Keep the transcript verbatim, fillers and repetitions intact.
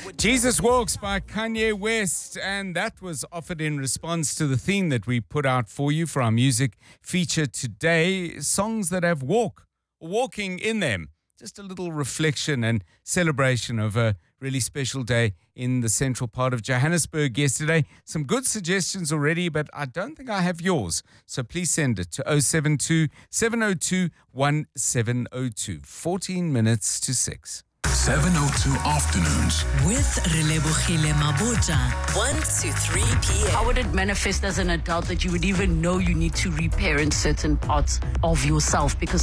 Jesus Walks by Kanye West, and that was offered in response to the theme that we put out for you for our music feature today, songs that have walk, walking in them. Just a little reflection and celebration of a really special day in the central part of Johannesburg yesterday. Some good suggestions already, but I don't think I have yours. So please send it to oh seven two, seven oh two, one seven oh two. fourteen minutes to six. seven oh two Afternoons with Relebogile Mabota, one to three p.m. How would it manifest as an adult that you would even know you need to reparent certain parts of yourself? Because